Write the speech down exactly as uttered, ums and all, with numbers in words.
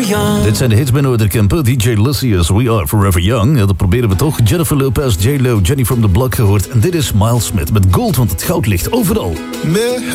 young. Dit zijn de hits bij Noorderkempen. D J Lucius, We Are Forever Young. Ja, dat proberen we toch. Jennifer Lopez, J Lo, Jenny from the Block gehoord. En dit is Miles Smith met Gold, want het goud ligt overal.